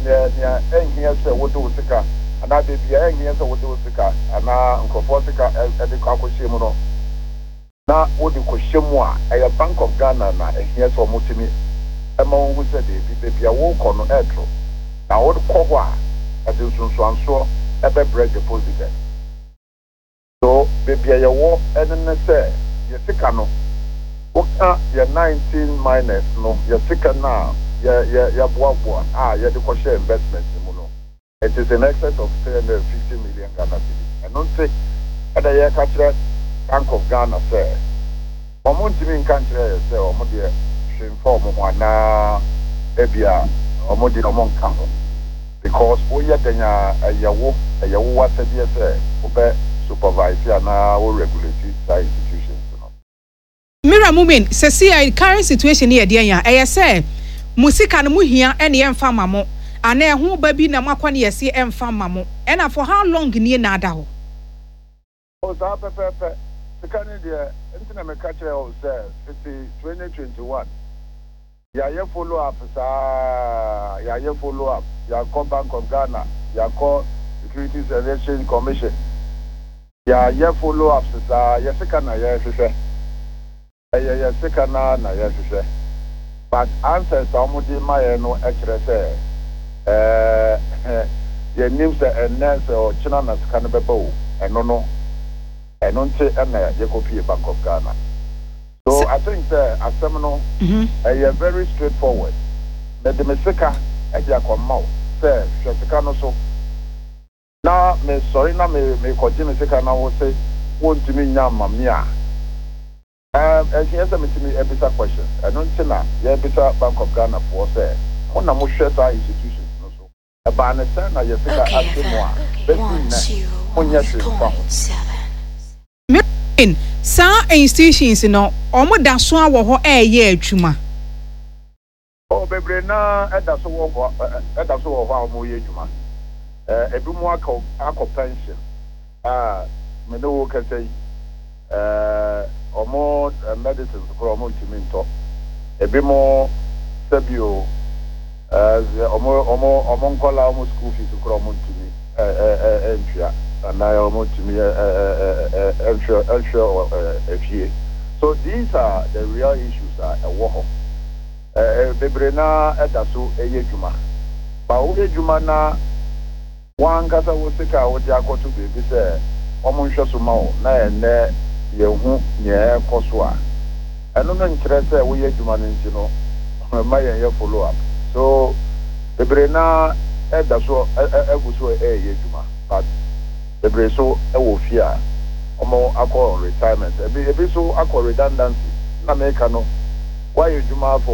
nya enhia se wodo sika ana de bia enhia se wodo sika ana nkofo sika de kwa akohye mu no na wodi kohye mu a Bank of Ghana na ehia se omutimi ema wo se de bia wo kɔ no etro na wo kɔ ho a ade sunsuanso ebe break deposit so bia ye wo enene se ye sika no woka ye 19 minus no ye sika na ye boa ye de kohye investment mu no it is in excess of 350 million Ghana cedis and don't say ada ye ka kire Bank of Ghana say omontimi nka kire say omode hwemfo mo ana ebia omode no monka ho because we ye denya ayewo wasabie say obe supervise na o regulate side institutions no Mira mumen se current situation here dey ya say musika no muhia ene emfa mamo ana eho ba bi na makwa ne yesi emfa mamo ena for how long ni na ada ho o za pepe sika ne dey entina me ka kire o say 2021 ya follow up ya follow up ya call Bank of Ghana ya call Securities and Exchange Commission ya follow up ya sika na ya hwehwe ya sika na ya hwehwe but answers amudi maye no ekire say ye nim say enese o china na sika no beba o eno nte na ye copy Bank of Ghana so I think asem no very straightforward the mesika eja kwama say sika no so na me sorry na me koji mesika na wo say wontumi nya mamia as yes me ebisa question I don't think na ye ebisa Bank of Ghana for say ona mo hwɛ sa institutions no so e ba na say na ye sika asemo a betu na onya in sa institutions no omo da so awo ho eye adwuma o bebre na edaso wo ho omo ye adwuma ebi mu akọ pension me no wo ka say omo medicines for omo timinto ebi mo sabio omo nkola omo school fees for omo timi entria na omo timi FA. So these are the real issues wo bebre na edaso eyedwuma ba wo edwuma na wan kasa wo sika wo di akoto bebi se omo nhwe so ma wo na ene yehu nye koso a eno no nkire se wo ye dwuma no nti no ma ye follow up so bebre na edaso eguso ye dwuma but bebre so wo fia omo akọ retirement ebi so akọ redundancy na make no why you dwuma for